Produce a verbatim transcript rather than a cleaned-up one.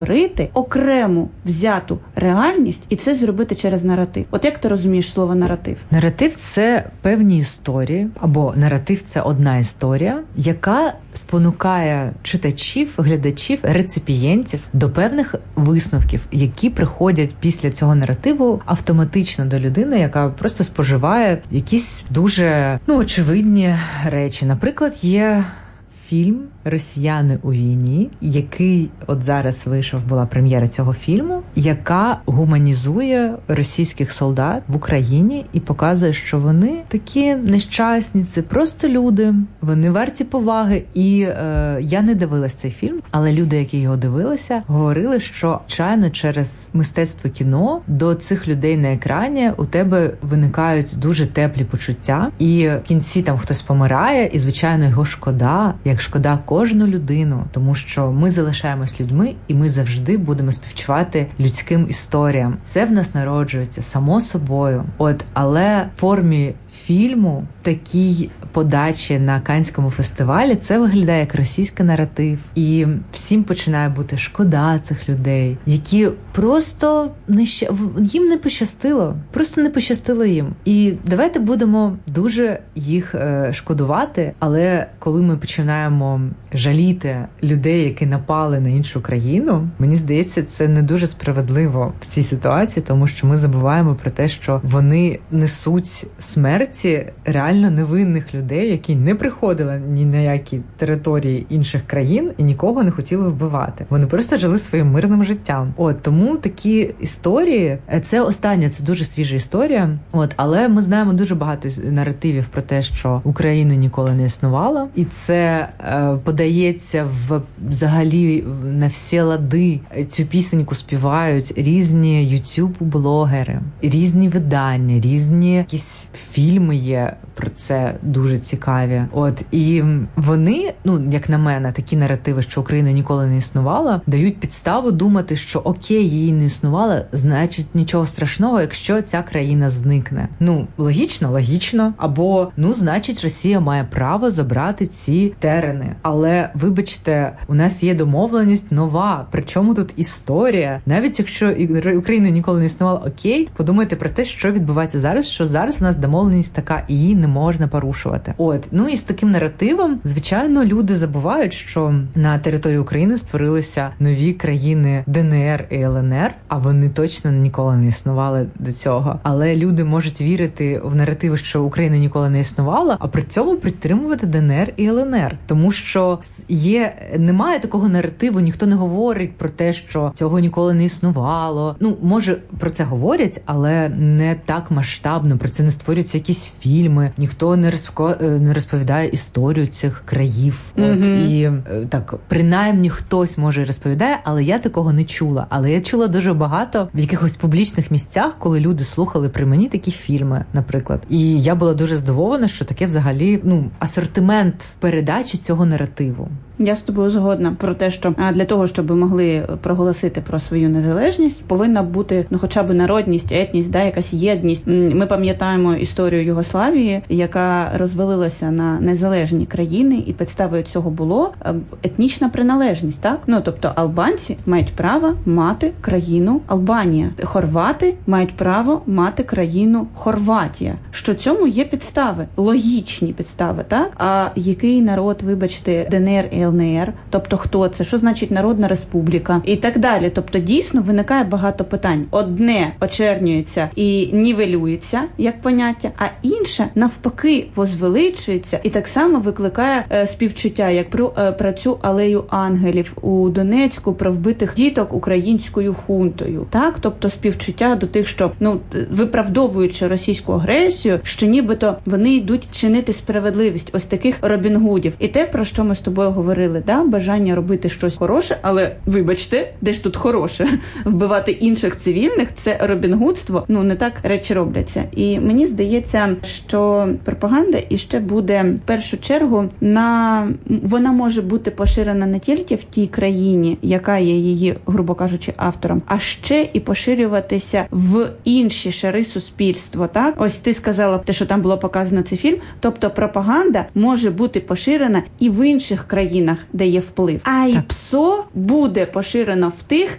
створити окрему взяту реальність і це зробити через наратив. От як ти розумієш слово наратив? Наратив – це певні історії, або наратив – це одна історія, яка спонукає читачів, глядачів, реципієнтів до певних висновків, які приходять після цього наративу автоматично до людини, яка просто споживає якісь дуже, ну, очевидні речі. Наприклад, є фільм «Росіяни у війні», який от зараз вийшов, була прем'єра цього фільму, яка гуманізує російських солдат в Україні і показує, що вони такі нещасні, це просто люди, вони варті поваги. І е, я не дивилась цей фільм, але люди, які його дивилися, говорили, що, звичайно, через мистецтво кіно до цих людей на екрані у тебе виникають дуже теплі почуття, і в кінці там хтось помирає, і, звичайно, його шкода, як шкода кожну людину, тому що ми залишаємось людьми, і ми завжди будемо співчувати людським історіям. Це в нас народжується само собою. От, але в формі фільму, такій подачі на Каннському фестивалі, це виглядає як російський наратив. І всім починає бути шкода цих людей, які просто не щ... їм не пощастило. Просто не пощастило їм. І давайте будемо дуже їх е, шкодувати, але коли ми починаємо жаліти людей, які напали на іншу країну, мені здається, це не дуже справедливо в цій ситуації, тому що ми забуваємо про те, що вони несуть смерті реально невинних людей, які не приходили ні на які території інших країн і нікого не хотіли вбивати. Вони просто жили своїм мирним життям. От, тому такі історії, це остання, це дуже свіжа історія. От, але ми знаємо дуже багато наративів про те, що України ніколи не існувало, і це е, подається в взагалі на всі лади. Цю пісеньку співають різні ютуб-блогери, різні видання, різні якісь фільми є про це дуже цікаві. От, і вони, ну, як на мене, такі наративи, що Україна ніколи не існувала, дають підставу думати, що окей, її не існувало, значить нічого страшного, якщо ця країна зникне. Ну, логічно, логічно. Або, ну, значить, Росія має право забрати ці терени. Але, вибачте, у нас є домовленість нова. Причому тут історія? Навіть якщо Україна ніколи не існувала, окей, подумайте про те, що відбувається зараз, що зараз у нас домовленість така, і її не можна порушувати. От, ну і з таким наративом, звичайно, люди забувають, що на території України створилися нові країни ДНР і ЛНР, а вони точно ніколи не існували до цього. Але люди можуть вірити в наративи, що Україна ніколи не існувала, а при цьому підтримувати ДНР і ЛНР. Тому що є, немає такого наративу, ніхто не говорить про те, що цього ніколи не існувало. Ну, може, про це говорять, але не так масштабно, про це не створюються якісь фільми, ніхто не, розпо... не розповідає історію цих країв. Mm-hmm. От, і так, принаймні хтось, може, розповідає, але я такого не чула. Але я чула дуже багато в якихось публічних місцях, коли люди слухали при мені такі фільми, наприклад. І я була дуже здивована, що таке взагалі, ну, асортимент передачі цього наративу. Я з тобою згодна про те, що для того, щоб могли проголосити про свою незалежність, повинна бути, ну, хоча б народність, етність, да, якась єдність. Ми пам'ятаємо історію Югославії, яка розвалилася на незалежні країни, і підставою цього було етнічна приналежність, так? Ну, тобто албанці мають право мати країну Албанія, хорвати мають право мати країну Хорватія. Що цьому є підстави, логічні підстави, так? А який народ, вибачте, ДНР і ЛНР, тобто хто це, що значить Народна Республіка і так далі. Тобто дійсно виникає багато питань. Одне очернюється і нівелюється як поняття, а інше навпаки возвеличується і так само викликає е, співчуття, як про, е, про цю алею ангелів у Донецьку, про вбитих діток українською хунтою. Так, тобто співчуття до тих, що, ну, виправдовуючи російську агресію, що нібито вони йдуть чинити справедливість ось таких Робін Гудів. І те, про що ми з тобою говорили, да, бажання робити щось хороше, але, вибачте, де ж тут хороше? Вбивати інших цивільних – це робінгудство, ну, не так речі робляться. І мені здається, що пропаганда іще буде, в першу чергу, на... вона може бути поширена не тільки в тій країні, яка є її, грубо кажучи, автором, а ще і поширюватися в інші шари суспільства, так? Ось ти сказала те, що там було показано цей фільм, тобто пропаганда може бути поширена і в інших країнах, де є вплив. А й ПСО буде поширено в тих,